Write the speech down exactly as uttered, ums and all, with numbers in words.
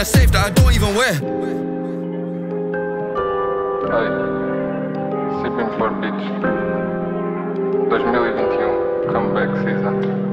a safe that I don't even wear. Hey, Sipping for Beach dois mil e vinte e um Comeback Season.